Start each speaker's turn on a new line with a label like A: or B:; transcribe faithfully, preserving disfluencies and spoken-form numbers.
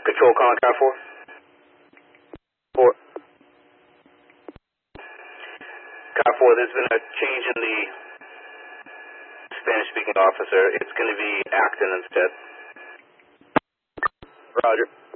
A: Control calling Car four. four. Car four, there's been a change in the Spanish-speaking officer. It's going to be Acton instead.
B: Roger.